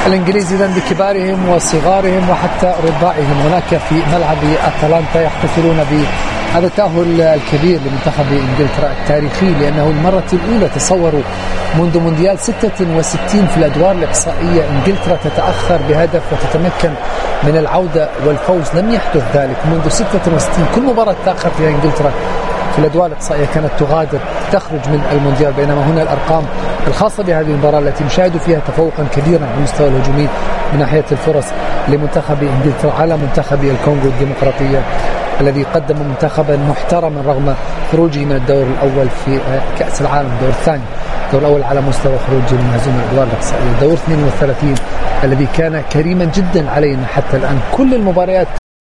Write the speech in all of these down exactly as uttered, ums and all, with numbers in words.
الإنجليز إذن بكبارهم وصغارهم وحتى رضاعهم هناك في ملعب أتلانتا يحتفلون بهذا التأهل الكبير لمنتخب إنجلترا التاريخي، لأنه المرة الأولى تصوروا منذ مونديال ستة وستين في الأدوار الإقصائية إنجلترا تتأخر بهدف وتتمكن من العودة والفوز. لم يحدث ذلك منذ ستة وستين، كل مباراة تأخر فيها إنجلترا في الأدوار الإقصائية كانت تغادر تخرج من المونديال، بينما هنا الأرقام الخاصة بهذه المباراة التي نشاهد فيها تفوقا كبيرا على المستوى الهجومي من ناحية الفرص لمنتخب إنجلترا على منتخب الكونغو الديمقراطية الذي قدم منتخبا محترما رغم خروجه من الدور الأول في كأس العالم، الدور الثاني الدور الأول على مستوى خروج المهزوم من الأدوار الإقصائية، الدور اثنين وثلاثين الذي كان كريما جدا علينا حتى الآن. كل المباريات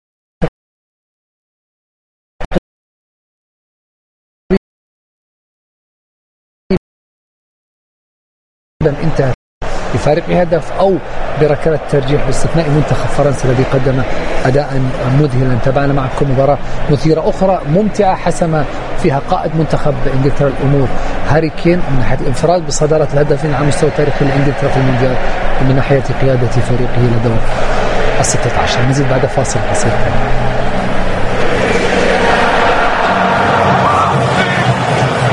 انتهت بفارق هدف أو بركلة ترجيح باستثناء منتخب فرنسا الذي قدم أداء مذهلا. تابعنا معكم مباراة مثيرة أخرى ممتعة حسم فيها قائد منتخب إنجلترا الأمور هاري كين من ناحية الانفراد بصدارة الهدفين على مستوى تاريخي لإنجلترا في المونديال، ومن ناحية قيادة فريقه لدور الستة عشر. نزيد بعد فاصل قصير.